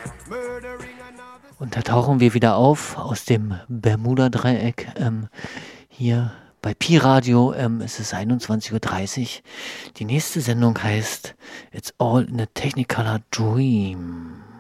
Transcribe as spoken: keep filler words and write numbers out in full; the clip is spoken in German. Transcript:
Und da tauchen wir wieder auf aus dem Bermuda-Dreieck. Ähm, hier bei Pi Radio ähm, es ist einundzwanzig Uhr dreißig. Die nächste Sendung heißt It's All in a Technicolor Dream.